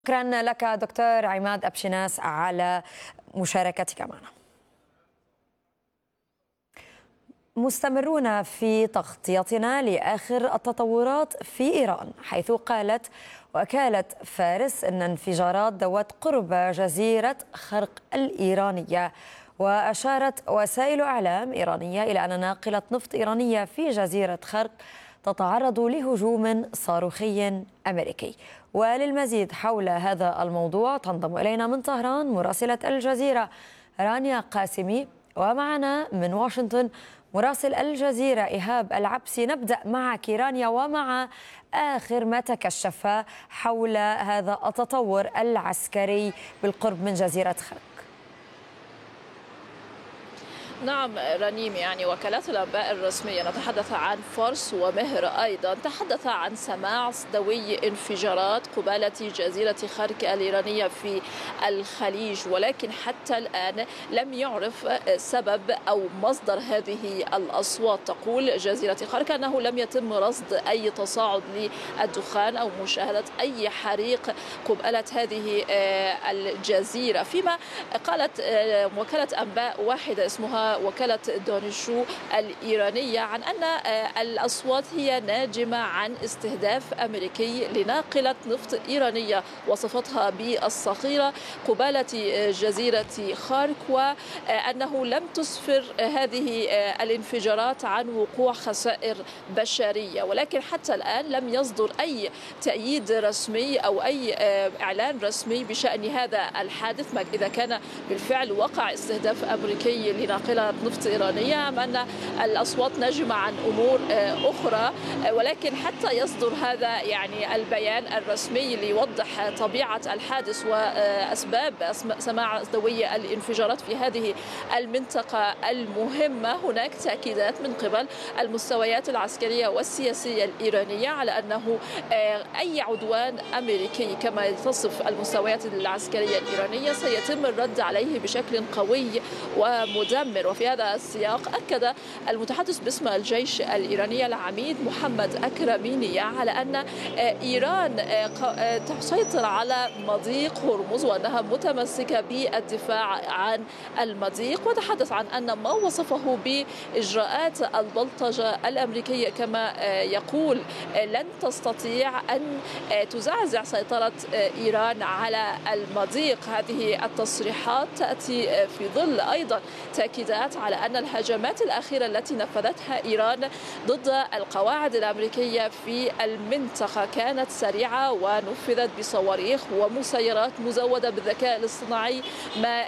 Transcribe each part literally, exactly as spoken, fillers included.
شكرا لك دكتور عماد أبشناس على مشاركتك معنا. مستمرون في تغطيتنا لآخر التطورات في إيران، حيث قالت وكالة فارس أن انفجارات دوت قرب جزيرة خرق الإيرانية. وأشارت وسائل إعلام إيرانية إلى أن ناقلة نفط إيرانية في جزيرة خرق تتعرض لهجوم صاروخي أمريكي. وللمزيد حول هذا الموضوع تنضم إلينا من طهران مراسلة الجزيرة رانيا قاسمي، ومعنا من واشنطن مراسل الجزيرة إيهاب العبسي. نبدأ معك رانيا ومع آخر ما تكشف حول هذا التطور العسكري بالقرب من جزيرة خرق. نعم رنيم، يعني وكالات الأنباء الرسمية نتحدث عن فارس ومهر أيضا تحدث عن سماع دوي انفجارات قبالة جزيرة خرق الإيرانية في الخليج، ولكن حتى الآن لم يعرف سبب أو مصدر هذه الأصوات. تقول جزيرة خرق أنه لم يتم رصد أي تصاعد للدخان أو مشاهدة أي حريق قبالة هذه الجزيرة، فيما قالت وكالة أنباء واحدة اسمها وكالة دونيشو الإيرانية عن أن الأصوات هي ناجمة عن استهداف أمريكي لناقلة نفط إيرانية وصفتها بالصغيرة قبالة جزيرة خرق، وأنه لم تسفر هذه الانفجارات عن وقوع خسائر بشرية. ولكن حتى الآن لم يصدر أي تأييد رسمي أو أي إعلان رسمي بشأن هذا الحادث، ما إذا كان بالفعل وقع استهداف أمريكي لناقلة نفط إيرانية أم أن الأصوات ناجمة عن أمور أخرى. ولكن حتى يصدر هذا يعني البيان الرسمي ليوضح طبيعة الحادث وأسباب سماع دوي الانفجارات في هذه المنطقة المهمة، هناك تأكيدات من قبل المستويات العسكرية والسياسية الإيرانية على أنه أي عدوان أمريكي كما تصف المستويات العسكرية الإيرانية سيتم الرد عليه بشكل قوي ومدمر. وفي هذا السياق أكد المتحدث باسم الجيش الإيراني العميد محمد أكرميني على أن إيران تسيطر على مضيق هرمز وأنها متمسكة بالدفاع عن المضيق، وتحدث عن أن ما وصفه بإجراءات البلطجة الأمريكية كما يقول لن تستطيع أن تزعزع سيطرة إيران على المضيق. هذه التصريحات تأتي في ظل أيضا تأكيدات على أن الهجمات الأخيرة التي نفذتها إيران ضد القواعد الأمريكية في المنطقة كانت سريعة ونفذت بصواريخ ومسيرات مزودة بالذكاء الاصطناعي، ما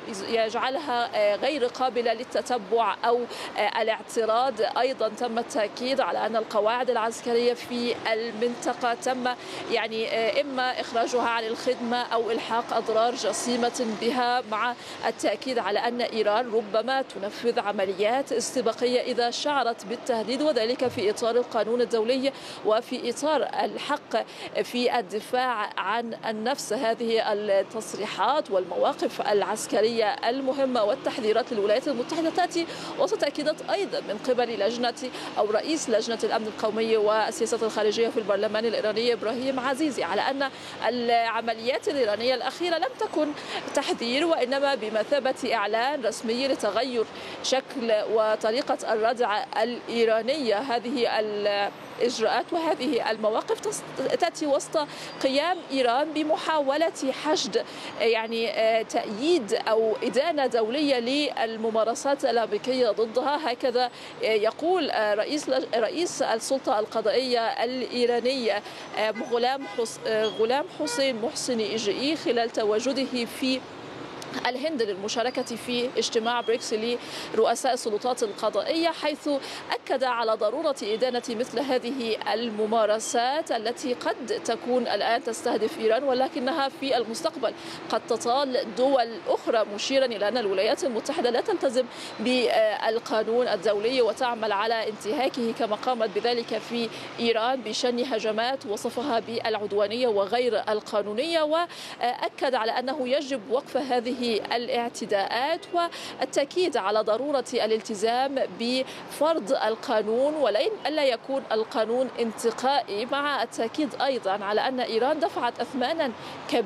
يجعلها غير قابلة للتتبع أو الاعتراض. أيضا تم التأكيد على أن القواعد العسكرية في المنطقة تم يعني إما إخراجها عن الخدمة أو إلحاق أضرار جسيمة بها، مع التأكيد على أن إيران ربما تنفذ عمليات استباقية إذا شعرت بالتهديد، وذلك في إطار القانون الدولي وفي إطار الحق في الدفاع عن النفس. هذه التصريحات والمواقف العسكرية المهمة والتحذيرات للولايات المتحدة تأتي وسط تأكيدات أيضا من قبل لجنة أو رئيس لجنة الأمن القومي والسياسة الخارجية في البرلمان الإيراني إبراهيم عزيزي على أن العمليات الإيرانية الأخيرة لم تكن تحذير وإنما بمثابة إعلان رسمي لتغير شكل وطريقة الردع الإيرانية. هذه الإجراءات وهذه المواقف تأتي وسط قيام إيران بمحاولة حشد يعني تأييد أو إدانة دولية للممارسات الأمريكية ضدها. هكذا يقول رئيس رئيس السلطة القضائية الإيرانية غلام غلام حسين محسن إجئي خلال تواجده في الهند للمشاركة في اجتماع بريكس لرؤساء السلطات القضائية، حيث أكد على ضرورة إدانة مثل هذه الممارسات التي قد تكون الآن تستهدف إيران ولكنها في المستقبل قد تطال دول أخرى، مشيرا إلى أن الولايات المتحدة لا تلتزم بالقانون الدولي وتعمل على انتهاكه كما قامت بذلك في إيران بشن هجمات وصفها بالعدوانية وغير القانونية. وأكد على أنه يجب وقف هذه الاعتداءات والتأكيد على ضرورة الالتزام بفرض القانون ولن ألا يكون القانون انتقائي، مع التأكيد أيضا على أن إيران دفعت أثمانا كبيرة